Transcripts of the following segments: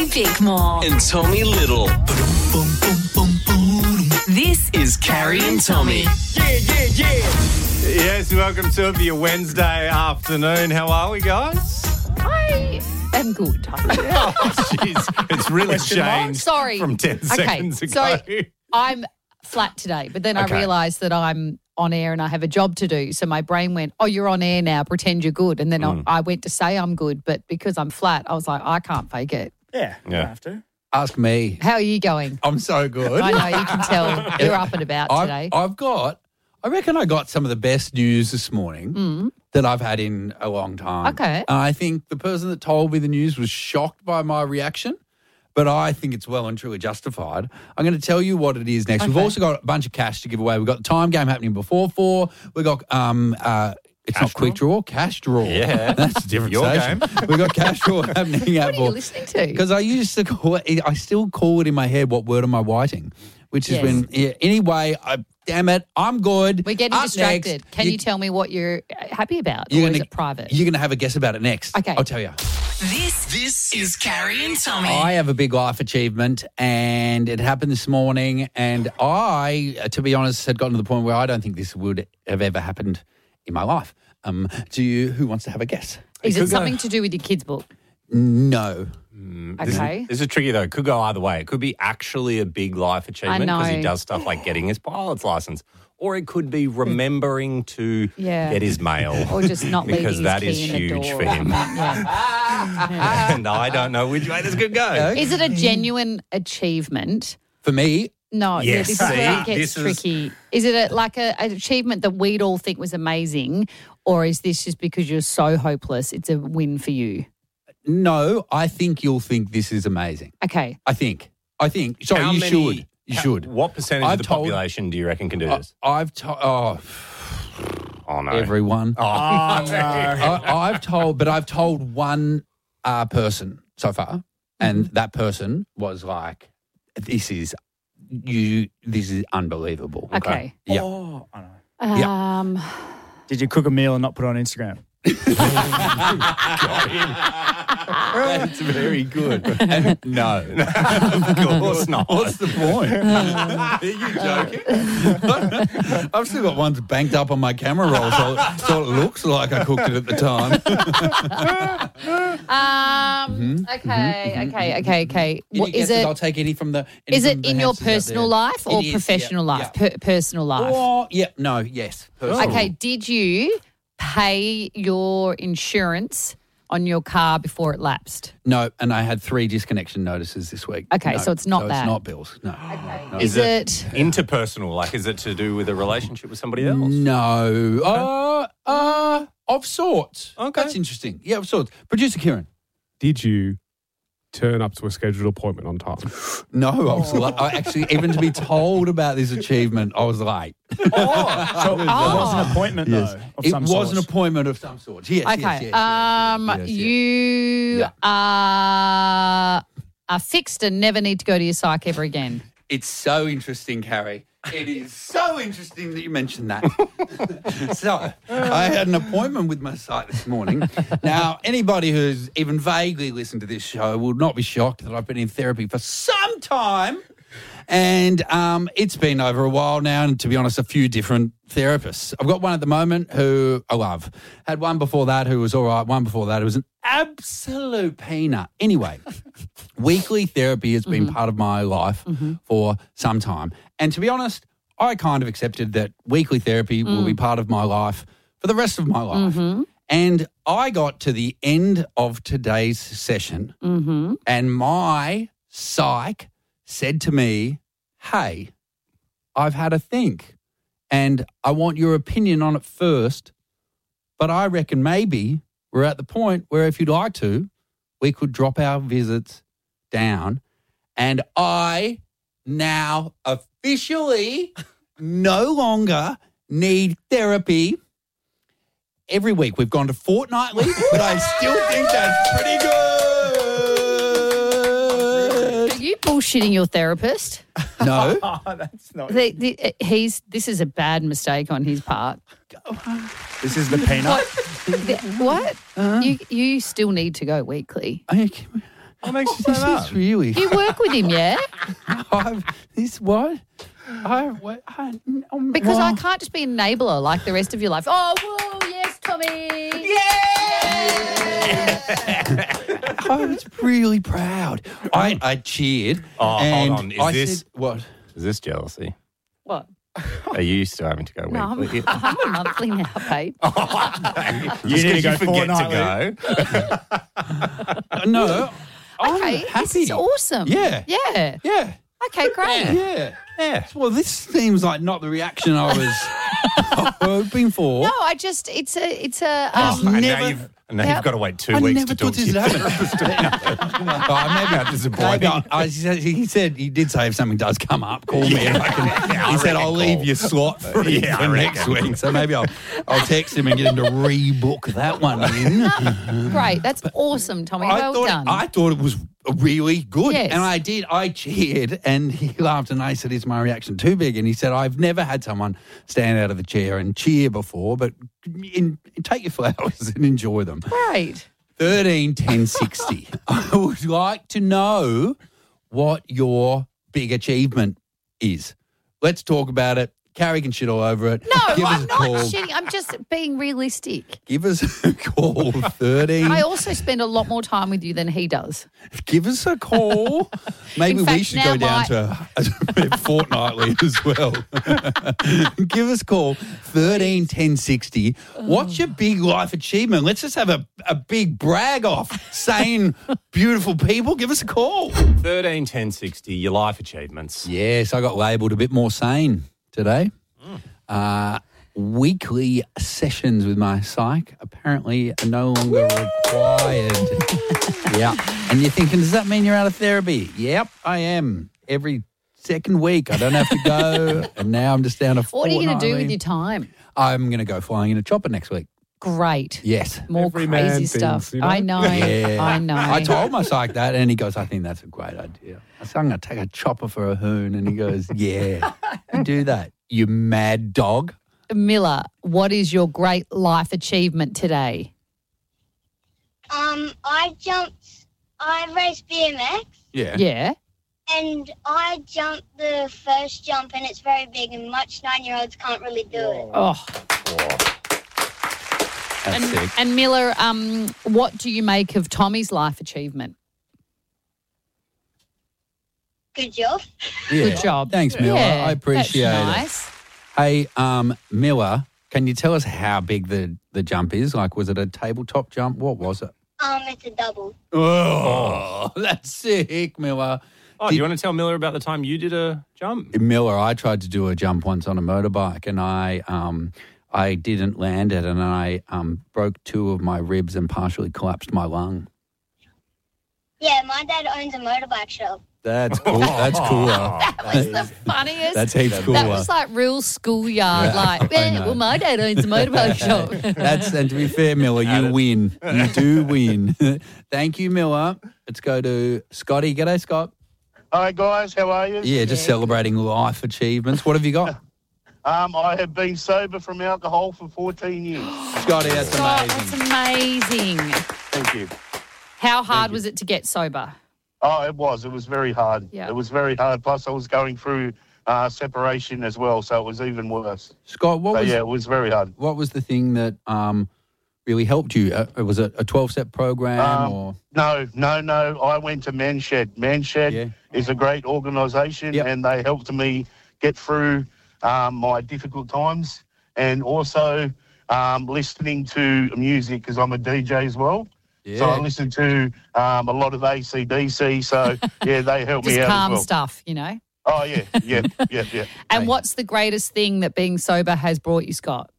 Bickmore and Tommy Little. This is Carrie and Tommy. Yes, welcome to it for your Wednesday afternoon. How are we, guys? I am good. Oh, jeez. It's really changed Sorry. from 10 seconds ago. So I'm flat today, but then I realised that I'm on air and I have a job to do. So my brain went, oh, you're on air now, pretend you're good. And then I went to say I'm good, but because I'm flat, I was like, I can't fake it. Yeah, you don't have to. Ask me. How are you going? I'm so good. I know, you can tell you're up and about today. I reckon I got some of the best news this morning that I've had in a long time. Okay. I think the person that told me the news was shocked by my reaction, but I think it's well and truly justified. I'm going to tell you what it is next. Okay. We've also got a bunch of cash to give away. We've got the time game happening before 4. We've got it's not quick draw, cash draw. Yeah. That's a different Your station. game. We've got cash draw happening at What are you listening to? because I used to call it, I still call it in my head, what word am I writing? Which is Yes. anyway, damn it, I'm good. We're getting Up distracted. next, Can you tell me what you're happy about, you're or is gonna- it private? You're going to have a guess about it next. Okay. I'll tell you. This is Carrie and Tommy. I have a big life achievement and it happened this morning and I, to be honest, had gotten to the point where I don't think this would have ever happened in my life. Who wants to have a guess? Is it something to do with your kids' book? No. Okay. This is tricky, though. It could go either way. It could be actually a big life achievement because he know. does stuff like getting his pilot's license. Or it could be remembering to get his mail. Or just not leaving because his that key is in the huge door. for him. Yeah. And I don't know which way this could go. Is it a genuine achievement? For me, No, Yes, this is where it see, gets this is- tricky. Is it an achievement that we'd all think was amazing, or is this just because you're so hopeless, it's a win for you? no, I think you'll think this is amazing. Okay. I think. Sorry, How you many- should. You should. What percentage I've of the told- population do you reckon can do this? I've told, Oh, no. everyone. Oh, no. I've told one person so far, and that person was like, "This is unbelievable." Okay. Yeah. Oh, I know. Did you cook a meal and not put it on Instagram? That's very good. And no. Of course not. What's the point? Are you joking? I've still got ones banked up on my camera roll, so it looks like I cooked it at the time. Okay. Any What, is guesses? it? I'll take any from the. Is it in your personal life or It is, professional yeah, life? yeah. Personal life. Oh, yeah. No. Yes. Personal. Okay. Did you pay your insurance on your car before it lapsed? No, and I had 3 disconnection notices this week. Okay, No, so it's not that. It's not bills. No. No. Is it? Interpersonal, like is it to do with a relationship with somebody else? No. Of sorts. Okay. That's interesting. Yeah, of sorts. Producer Kieran. Did you turn up to a scheduled appointment on time? No, I was I actually, even to be told about this achievement, I was late. So it was an appointment, though, of It some was sort. an appointment of some sort. Yes, Okay. yes. You are fixed and never need to go to your psych ever again. It's so interesting, Carrie. It is so interesting that you mentioned that. So, I had an appointment with my site this morning. Now, anybody who's even vaguely listened to this show will not be shocked that I've been in therapy for some time. And it's been over a while now, and to be honest, a few different therapists. I've got one at the moment who I love. Had one before that who was all right. One before that who was an absolute peanut. Anyway, weekly therapy has been part of my life for some time. And to be honest, I kind of accepted that weekly therapy will be part of my life for the rest of my life. And I got to the end of today's session and my psych said to me, hey, I've had a think and I want your opinion on it first, but I reckon maybe we're at the point where if you'd like to, we could drop our visits down and I now officially no longer need therapy. Every week we've gone to fortnightly, but I still think that's pretty good. Are you bullshitting your therapist? No. Oh, that's not. This is a bad mistake on his part. This is the peanut. What? You still need to go weekly. What makes you say This that? is really. You work with him, yeah? This what? Because I can't just be an enabler like the rest of your life. Oh, whoa, yes, Tommy. I was really proud. I cheered. Oh, and hold on. I Is said, what? this jealousy? What? Are you still having to go No, weekly? I'm a monthly now, babe. You need to go forget fortnightly. to go. No. Okay, I'm this happy. is awesome. Yeah. Yeah. Yeah. Okay, great. Yeah. Yeah. Well, this seems like not the reaction I was hoping for. No, it's a Oh, and never- now you've got to wait 2 I weeks never to talk thought to this you. would happen. He said if something does come up, call me. And he said I'll leave your slot free Yeah, I for next reckon. week. So maybe I'll text him and get him to rebook that one in. great. That's awesome, Tommy. Well done. I thought it was really good. Yes. And I did. I cheered and he laughed and I said, is my reaction too big? And he said, I've never had someone stand out of the chair and cheer before, but take your flowers and enjoy them. Great. 13 10 60. I would like to know what your big achievement is. Let's talk about it. Carrie can shit all over it. No, Give us I'm a not call. shitting. I'm just being realistic. Give us a call. 13. I also spend a lot more time with you than he does. Give us a call. Maybe In we fact, should go now down to fortnightly as well. Give us a call. 13 10 60. What's your big life achievement? Let's just have a big brag off. Sane, beautiful people. Give us a call. 13 10 60, your life achievements. Yes, I got labelled a bit more sane today. Weekly sessions with my psych apparently are no longer required. Yeah. And you're thinking, does that mean you're out of therapy? Yep, I am. Every second week. I don't have to go. And now I'm just down to What are you going to do with fortnightly. your time? I'm going to go flying in a chopper next week. Great. Yes. More Every man crazy thinks, stuff. you know? I know. Yeah. I know. I told my psych that, and he goes, I think that's a great idea. I said, I'm going to take a chopper for a hoon. And he goes, yeah, do that, you mad dog. Miller, what is your great life achievement today? I raced BMX Yeah. and I jumped the first jump and it's very big and much 9-year-olds can't really do it. Oh. That's sick. And Miller, what do you make of Tommy's life achievement? Good job. Yeah. Good job. Thanks, Miller. Yeah, I appreciate that's it. nice. Hey, Miller, can you tell us how big the jump is? Like, was it a tabletop jump? What was it? It's a double. Oh, that's sick, Miller. Oh, do you want to tell Miller about the time you did a jump? Miller, I tried to do a jump once on a motorbike and I didn't land it and I broke 2 of my ribs and partially collapsed my lung. Yeah, my dad owns a motorbike shop. That's cool. That's cooler. That was the funniest. That's heaps cooler. That was like real schoolyard. I know. Well, my dad owns a motorbike shop. And to be fair, Miller, you win. You do win. Thank you, Miller. Let's go to Scotty. G'day, Scott. Hi guys, how are you? Yeah, just celebrating life achievements. What have you got? I have been sober from alcohol for 14 years. Scotty, that's God, amazing. that's amazing. Thank you. How hard was it to get sober? Oh, it was very hard. Yeah. It was very hard. Plus I was going through separation as well, so it was even worse. Scott, So yeah, it was very hard. what was the thing that really helped you? Was it a 12-step program or? No. I went to Manshed. Manshed is a great organisation and they helped me get through my difficult times and also listening to music because I'm a DJ as well. Yeah. So I listen to a lot of AC/DC. So, yeah, they help Just me out calm as well. stuff, you know? Oh, yeah. And what's the greatest thing that being sober has brought you, Scott?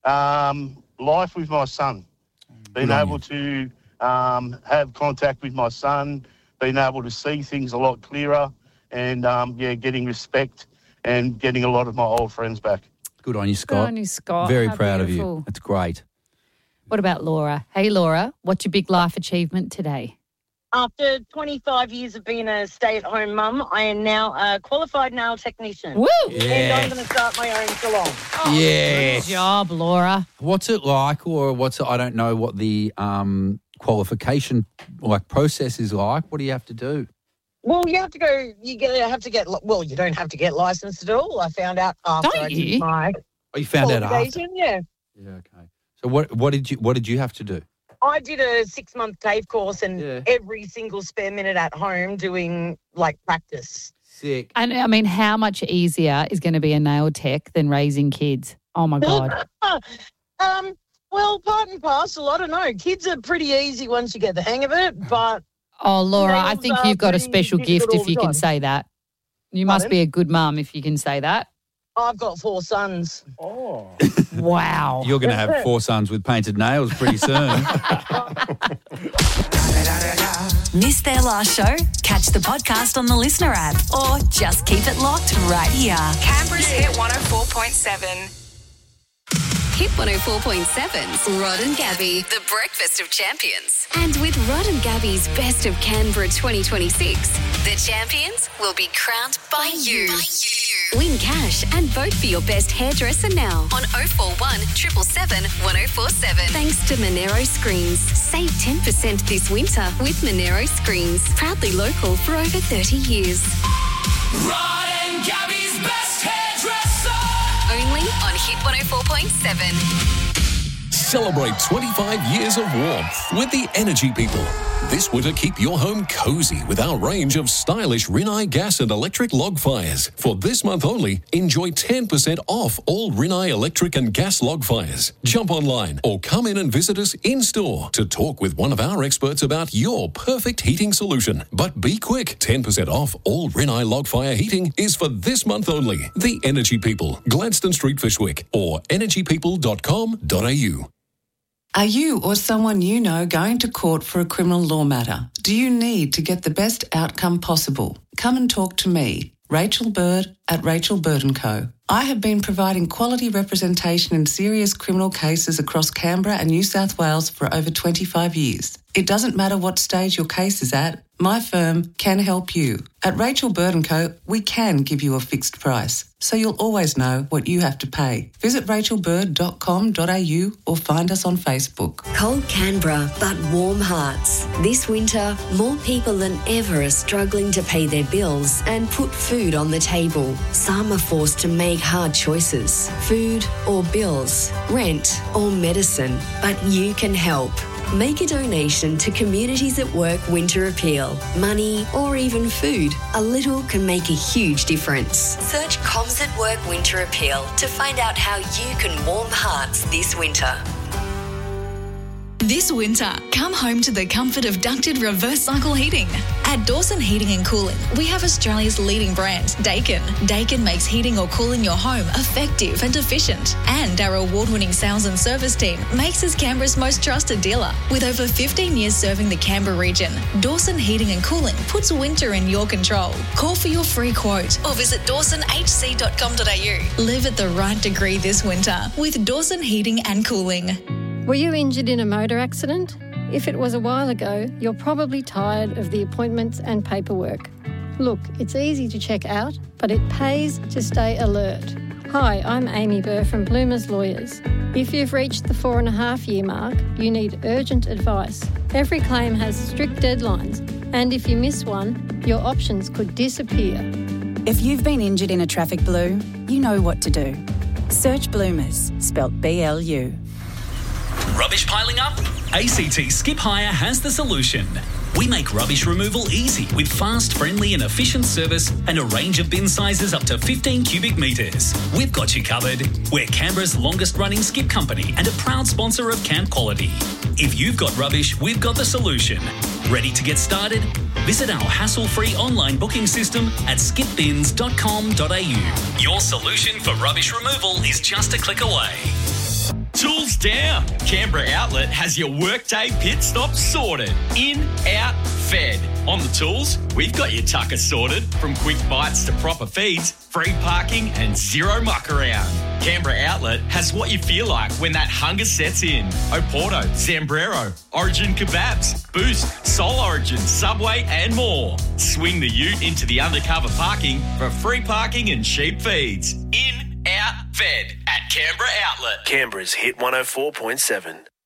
Life with my son. Being able to have contact with my son, being able to see things a lot clearer and, getting respect and getting a lot of my old friends back. Good on you, Scott. Good on you, Scott. Very How proud of beautiful. you. That's great. What about Laura? Hey, Laura, what's your big life achievement today? After 25 years of being a stay-at-home mum, I am now a qualified nail technician. Woo! And I'm going to start my own salon. Yes. Good job, Laura. What's it like, or what's it? I don't know what the qualification process is like? What do you have to do? Well, you have to go. You have to get. Well, you don't have to get licensed at all. I found out after I did my. Oh, you found out after? qualification, Yeah. Yeah. Okay. So what did you have to do? I did a 6-month TAFE course and every single spare minute at home doing practice. Sick. And I mean, how much easier is going to be a nail tech than raising kids? Oh my God. Well, part and parcel. I don't know. Kids are pretty easy once you get the hang of it, but. Oh, Laura, I think you've got a special gift if you can say that. You must be a good mum if you can say that. I've got 4 sons. Oh. Wow. You're going to have 4 sons with painted nails pretty soon. Missed their last show? Catch the podcast on the Listener app or just keep it locked right here. Canberra's Hit 104.7. Hit 104.7's Rod and Gabby, the breakfast of champions. And with Rod and Gabby's Best of Canberra 2026, the champions will be crowned by you. Win cash and vote for your best hairdresser now on 041 777 1047. Thanks to Monero Screens. Save 10% this winter with Monero Screens. Proudly local for over 30 years. Rod and Gabby's best hairdresser. Only on Hit 104.7. Celebrate 25 years of warmth with the Energy People. This winter, keep your home cozy with our range of stylish Rinnai gas and electric log fires. For this month only, enjoy 10% off all Rinnai electric and gas log fires. Jump online or come in and visit us in-store to talk with one of our experts about your perfect heating solution. But be quick, 10% off all Rinnai log fire heating is for this month only. The Energy People, Gladstone Street, Fishwick, or energypeople.com.au. Are you or someone you know going to court for a criminal law matter? Do you need to get the best outcome possible? Come and talk to me, Rachel Bird at Rachel Bird & Co. I have been providing quality representation in serious criminal cases across Canberra and New South Wales for over 25 years. It doesn't matter what stage your case is at, my firm can help you. At Rachel Bird & Co, we can give you a fixed price, so you'll always know what you have to pay. Visit rachelbird.com.au or find us on Facebook. Cold Canberra, but warm hearts. This winter, more people than ever are struggling to pay their bills and put food on the table. Some are forced to make hard choices. Food or bills, rent or medicine. But you can help. Make a donation to Communities at Work Winter Appeal. Money or even food, a little can make a huge difference. Search Comms at Work Winter Appeal to find out how you can warm hearts this winter. This winter, come home to the comfort of ducted reverse cycle heating. At Dawson Heating and Cooling, we have Australia's leading brand, Daikin. Daikin makes heating or cooling your home effective and efficient. And our award-winning sales and service team makes us Canberra's most trusted dealer. With over 15 years serving the Canberra region, Dawson Heating and Cooling puts winter in your control. Call for your free quote or visit dawsonhc.com.au. Live at the right degree this winter with Dawson Heating and Cooling. Were you injured in a motor accident? If it was a while ago, you're probably tired of the appointments and paperwork. Look, it's easy to check out, but it pays to stay alert. Hi, I'm Amy Burr from Bloomers Lawyers. If you've reached the 4.5-year mark, you need urgent advice. Every claim has strict deadlines, and if you miss one, your options could disappear. If you've been injured in a traffic blue, you know what to do. Search Bloomers, spelt BLU. Rubbish piling up? ACT Skip Hire has the solution. We make rubbish removal easy with fast, friendly and efficient service and a range of bin sizes up to 15 cubic metres. We've got you covered. We're Canberra's longest running skip company and a proud sponsor of Camp Quality. If you've got rubbish, we've got the solution. Ready to get started? Visit our hassle-free online booking system at skipbins.com.au. Your solution for rubbish removal is just a click away. Tools down. Canberra Outlet has your workday pit stop sorted. In, out, fed. On the tools, we've got your tucker sorted. From quick bites to proper feeds, free parking and zero muck around. Canberra Outlet has what you feel like when that hunger sets in. Oporto, Zambrero, Origin Kebabs, Boost, Soul Origin, Subway and more. Swing the ute into the undercover parking for free parking and cheap feeds. In, out, fed at Canberra Outlet. Canberra's Hit 104.7.